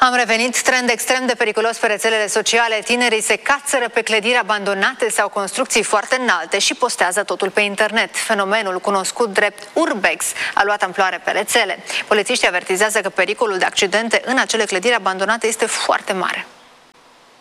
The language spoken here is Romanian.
Am revenit. Trend extrem de periculos pe rețelele sociale. Tinerii se cațără pe clădiri abandonate sau construcții foarte înalte și postează totul pe internet. Fenomenul, cunoscut drept urbex, a luat amploare pe rețele. Polițiștii avertizează că pericolul de accidente în acele clădiri abandonate este foarte mare.